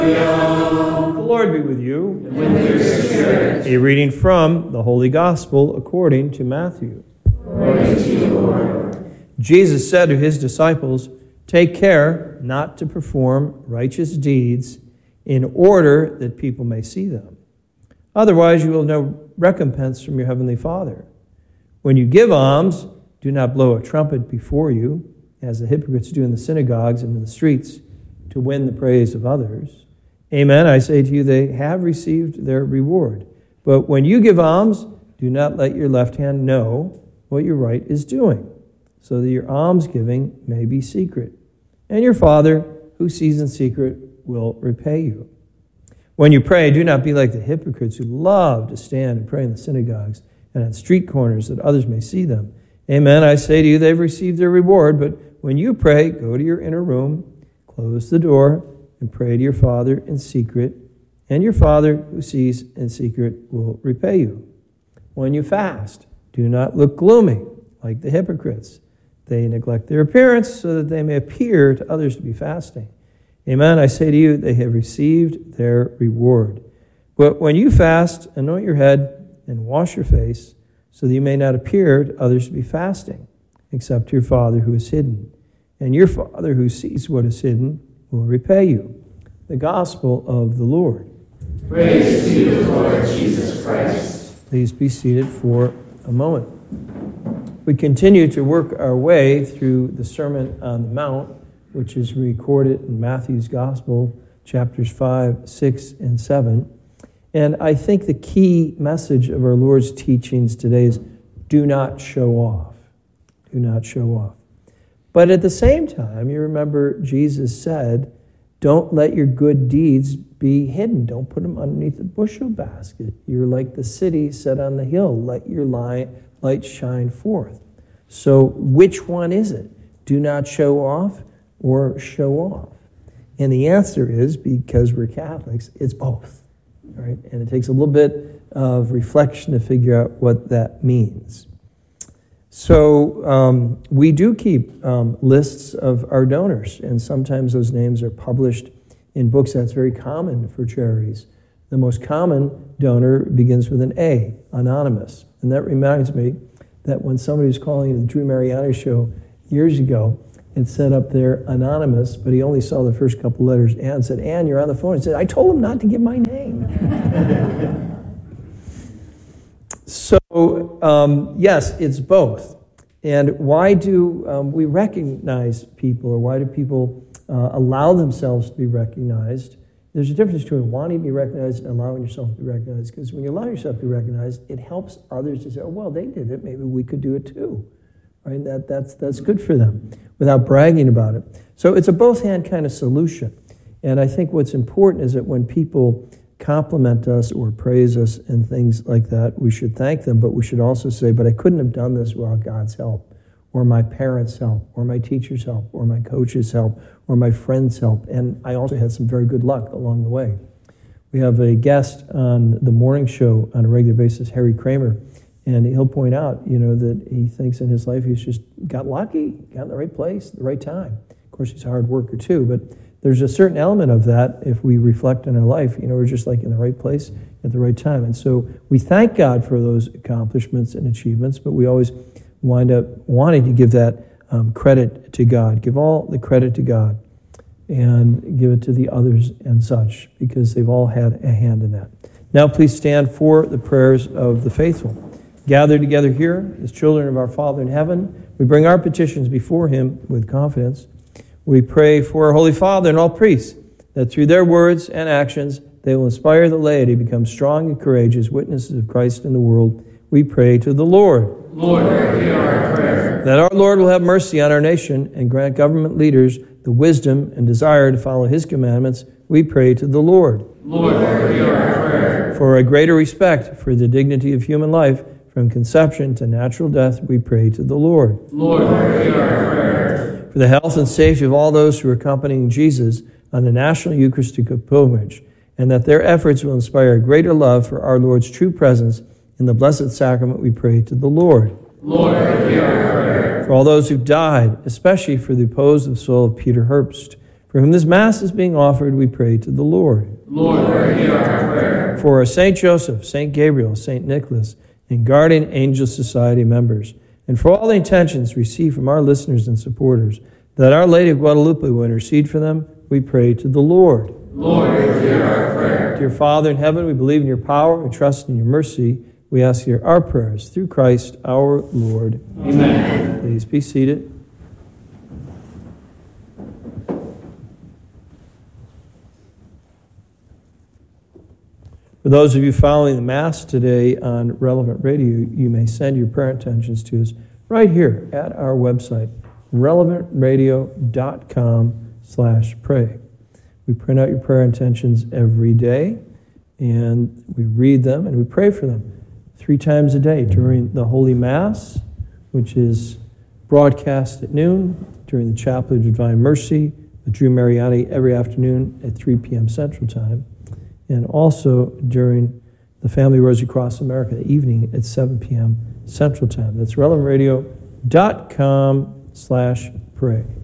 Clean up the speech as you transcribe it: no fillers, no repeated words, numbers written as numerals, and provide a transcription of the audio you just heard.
The Lord be with you. And with your spirit. A reading from the Holy Gospel according to Matthew. Glory to you, Lord. Jesus said to his disciples, "Take care not to perform righteous deeds in order that people may see them. Otherwise you will have no recompense from your heavenly Father. When you give alms, do not blow a trumpet before you, as the hypocrites do in the synagogues and in the streets, to win the praise of others. Amen, I say to you, they have received their reward. But when you give alms, do not let your left hand know what your right is doing, so that your almsgiving may be secret. And your Father, who sees in secret, will repay you. When you pray, do not be like the hypocrites who love to stand and pray in the synagogues and on street corners that others may see them. Amen, I say to you, they've received their reward. But when you pray, go to your inner room, close the door, and pray to your Father in secret, and your Father who sees in secret will repay you. When you fast, do not look gloomy like the hypocrites. They neglect their appearance so that they may appear to others to be fasting. Amen, I say to you, they have received their reward. But when you fast, anoint your head and wash your face, so that you may not appear to others to be fasting, except to your Father who is hidden. And your Father who sees what is hidden will repay you." The Gospel of the Lord. Praise to you, Lord Jesus Christ. Please be seated for a moment. We continue to work our way through the Sermon on the Mount, which is recorded in Matthew's Gospel, chapters 5, 6, and 7. And I think the key message of our Lord's teachings today is do not show off. Do not show off. But at the same time, you remember Jesus said, don't let your good deeds be hidden. Don't put them underneath the bushel basket. You're like the city set on the hill. Let your light shine forth. So which one is it? Do not show off or show off? And the answer is, because we're Catholics, it's both. Right? And it takes a little bit of reflection to figure out what that means. So we do keep lists of our donors, and sometimes those names are published in books. That's very common for charities. The most common donor begins with an A, anonymous. And that reminds me that when somebody was calling the Drew Mariani show years ago, it said up there anonymous, but he only saw the first couple letters, and said, "Ann, you're on the phone." He said, "I told him not to give my name." So, yes, it's both. And why do we recognize people, or why do people allow themselves to be recognized? There's a difference between wanting to be recognized and allowing yourself to be recognized, because when you allow yourself to be recognized, it helps others to say, "Oh, well, they did it, maybe we could do it too." Right? That's good for them, without bragging about it. So it's a both-hand kind of solution. And I think what's important is that when people compliment us or praise us and things like that, we should thank them, but we should also say, but I couldn't have done this without God's help, or my parents' help, or my teacher's help, or my coach's help, or my friend's help. And I also had some very good luck along the way. We have a guest on the morning show on a regular basis, Harry Kramer, and he'll point out, that he thinks in his life he's just got lucky, got in the right place, at the right time. Of course, he's a hard worker too, but there's a certain element of that if we reflect on our life. We're just like in the right place at the right time. And so we thank God for those accomplishments and achievements, but we always wind up wanting to give that credit to God. Give all the credit to God and give it to the others and such, because they've all had a hand in that. Now please stand for the prayers of the faithful. Gathered together here as children of our Father in heaven, we bring our petitions before Him with confidence. We pray for our Holy Father and all priests, that through their words and actions they will inspire the laity to become strong and courageous witnesses of Christ in the world. We pray to the Lord. Lord, hear our prayer. That our Lord will have mercy on our nation and grant government leaders the wisdom and desire to follow His commandments. We pray to the Lord. Lord, hear our prayer. For a greater respect for the dignity of human life, from conception to natural death, we pray to the Lord. Lord, hear our prayer. For the health and safety of all those who are accompanying Jesus on the National Eucharistic Pilgrimage, and that their efforts will inspire a greater love for our Lord's true presence in the Blessed Sacrament, we pray to the Lord. Lord, hear our prayer. For all those who've died, especially for the repose of the soul of Peter Herbst, For whom this Mass is being offered, we pray to the Lord. Lord, hear our prayer. For St. Joseph, St. Gabriel, St. Nicholas, and Guardian Angel Society members, and for all the intentions received from our listeners and supporters, that Our Lady of Guadalupe will intercede for them, we pray to the Lord. Lord, hear our prayer. Dear Father in heaven, we believe in your power, we trust in your mercy. We ask you our prayers through Christ our Lord. Amen. Please be seated. For those of you following the Mass today on Relevant Radio, you may send your prayer intentions to us right here at our website, relevantradio.com/pray. We print out your prayer intentions every day, and we read them and we pray for them 3 times a day during the Holy Mass, which is broadcast at noon, during the Chaplet of Divine Mercy with Drew Mariani every afternoon at 3 p.m. Central Time, and also during the Family Rosary Cross America the evening at 7 p.m. Central Time. That's relevantradio.com/pray.